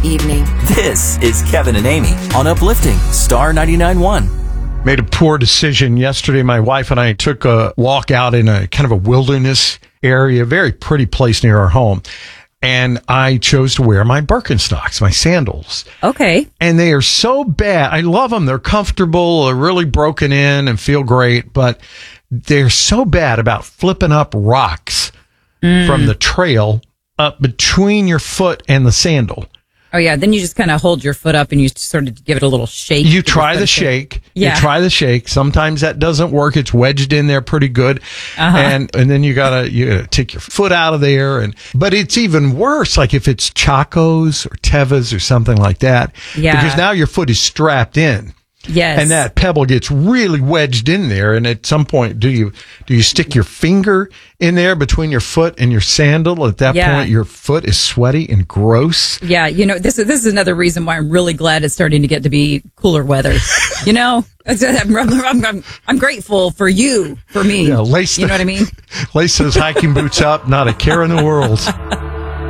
evening. This is Kevin and Amy on Uplifting Star 99.1. Made a poor decision yesterday. My wife and I took a walk out in a kind of a wilderness area, very pretty place near our home. And I chose to wear my Birkenstocks, my sandals. Okay. And they are so bad. I love them. They're comfortable, they're really broken in and feel great, but they're so bad about flipping up rocks from the trail up between your foot and the sandal. Oh, yeah. Then you just kind of hold your foot up and you sort of give it a little shake. You try the shake. Yeah. You try the shake. Sometimes that doesn't work. It's wedged in there pretty good. And then you gotta take your foot out of there. But it's even worse, like if it's Chacos or Tevas or something like that. Yeah. Because now your foot is strapped in. Yes. And that pebble gets really wedged in there. And at some point, do you stick your finger in there between your foot and your sandal? At that point, your foot is sweaty and gross. Yeah. This is another reason why I'm really glad it's starting to get to be cooler weather. I'm grateful for you, for me. Yeah, lace you know what I mean? Lace those hiking boots up, not a care in the world.